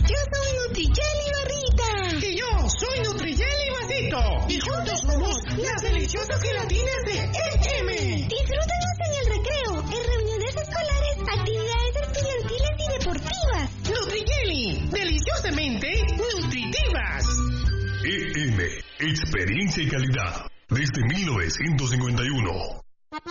Yo soy Nutri-Jelly Barrita. Y yo soy Nutri-Jelly Vasito. Y juntos somos las deliciosas gelatinas de M&M. Disfrútanos en el recreo, en reuniones escolares, actividades estudiantiles y deportivas. Nutri-Jelly, deliciosamente nutritivas. EM, experiencia y calidad desde 1951.